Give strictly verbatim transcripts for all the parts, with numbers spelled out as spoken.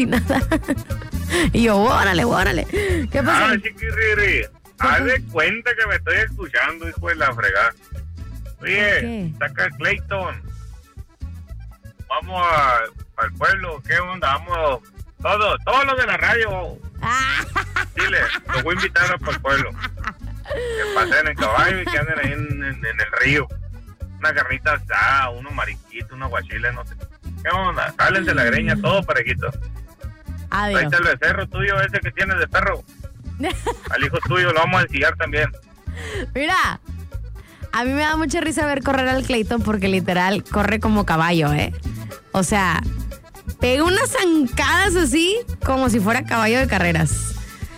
y nada. Y yo, órale, órale. ¿Qué pasa? Ah, chiquiriri. Haz de cuenta que me estoy escuchando, hijo de la fregada. Oye, saca el Clayton. Vamos a, al pueblo, ¿qué onda? Vamos, todos, todos los de la radio. Ah. Dile, los voy a invitar para el pueblo. Que pasen en caballo y que anden ahí en, en, en el río. Una carnita asada, unos mariquitos, unos guachiles, no sé. ¿Qué onda? Cálense la greña, todo parejito. Adiós. Ahí está el becerro tuyo, ese que tienes de perro. Al hijo tuyo lo vamos a ensillar también. Mira, a mí me da mucha risa ver correr al Clayton porque literal corre como caballo, ¿eh? O sea, pega unas zancadas así como si fuera caballo de carreras.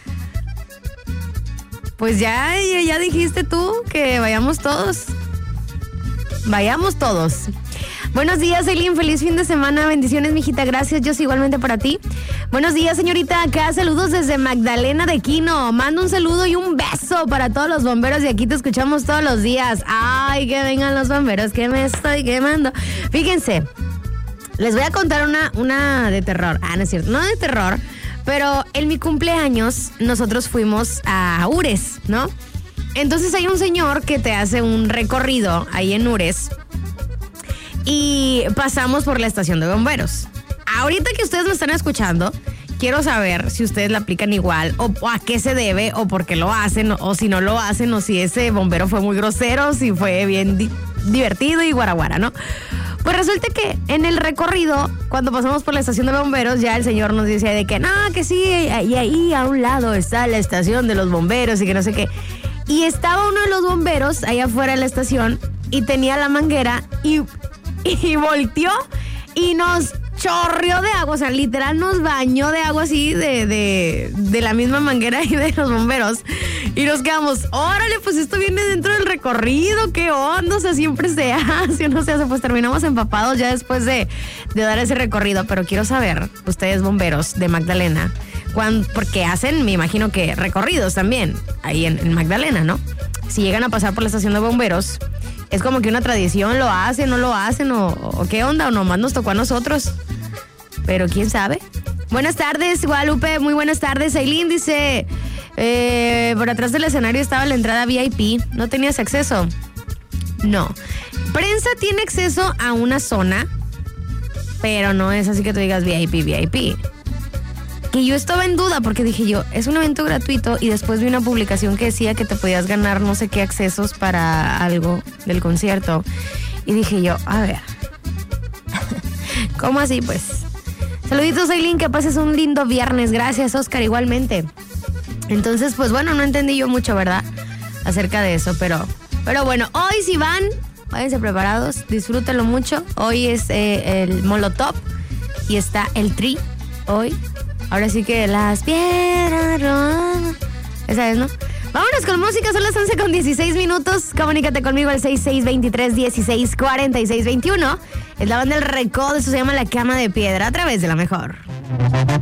Pues ya, ya, ya dijiste tú que vayamos todos. Vayamos todos. Buenos días, Eileen. Feliz fin de semana. Bendiciones, mijita. Gracias. Yo sí, igualmente para ti. Buenos días, señorita. Acá saludos desde Magdalena de Quino. Mando un saludo y un beso para todos los bomberos y aquí te escuchamos todos los días. Ay, que vengan los bomberos que me estoy quemando. Fíjense, les voy a contar una, una de terror. Ah, no es cierto. No de terror, pero en mi cumpleaños nosotros fuimos a Ures, ¿no? Entonces hay un señor que te hace un recorrido ahí en Ures y pasamos por la estación de bomberos. Ahorita que ustedes me están escuchando, quiero saber si ustedes la aplican igual o, o a qué se debe o por qué lo hacen o, o si no lo hacen o si ese bombero fue muy grosero, si fue bien di- divertido y guaraguara, ¿no? Pues resulta que en el recorrido, cuando pasamos por la estación de bomberos, ya el señor nos dice de que no, que sí, y ahí a un lado está la estación de los bomberos y que no sé qué. Y estaba uno de los bomberos ahí afuera de la estación y tenía la manguera y, y volteó y nos chorreó de agua, o sea, literal nos bañó de agua así de, de, de la misma manguera y de los bomberos. Y nos quedamos, órale, pues esto viene dentro del recorrido, qué onda, o sea, siempre se hace, no se hace, pues terminamos empapados ya después de, de dar ese recorrido. Pero quiero saber, ustedes bomberos de Magdalena, cuando, porque hacen, me imagino que recorridos también, ahí en, en Magdalena, ¿no? Si llegan a pasar por la estación de bomberos, es como que una tradición, lo hacen, no lo hacen, o, o qué onda, o nomás nos tocó a nosotros. Pero quién sabe. Buenas tardes, Guadalupe, muy buenas tardes. Eileen dice, eh, por atrás del escenario estaba la entrada V I P. ¿No tenías acceso? No. Prensa tiene acceso a una zona, pero no es así que tú digas V I P, V I P. Que yo estaba en duda porque dije yo, es un evento gratuito y después vi una publicación que decía que te podías ganar no sé qué accesos para algo del concierto. Y dije yo, a ver, ¿cómo así pues? Saluditos, Eileen, que pases un lindo viernes. Gracias, Oscar, igualmente. Entonces, pues bueno, no entendí yo mucho, ¿verdad? Acerca de eso, pero, pero bueno, hoy si van, váyanse preparados, disfrútenlo mucho. Hoy es eh, el Molotov y está el Tri hoy. Ahora sí que las piedras rojas. Esa es, ¿no? Vámonos con música, son las once con dieciséis minutos. Comunícate conmigo al seis seis dos tres, dieciséis cuarenta y seis veintiuno. Es la banda El Recodo, eso se llama La Cama de Piedra, a través de La Mejor.